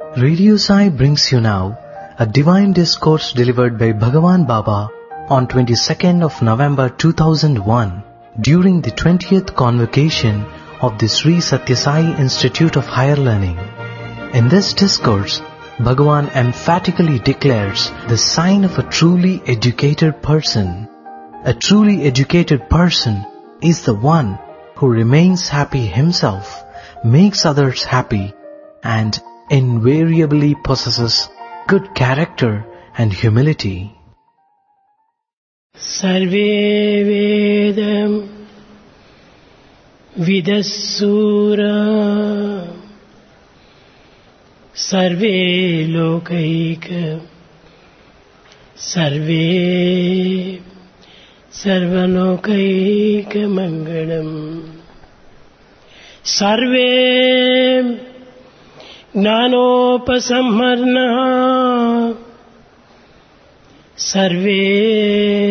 Radio Sai brings you now a divine discourse delivered by Bhagavan Baba on 22nd of November 2001 during the 20th convocation of the Sri Satya Sai Institute of Higher Learning. In this discourse, Bhagavan emphatically declares the sign of a truly educated person. A truly educated person is the one who remains happy himself, makes others happy, and invariably possesses good character and humility. Sarve Vedam Vidassura Sarve Lokaika Sarve Sarvalokaika Mangalam Sarve Gnanopasamharna Sarve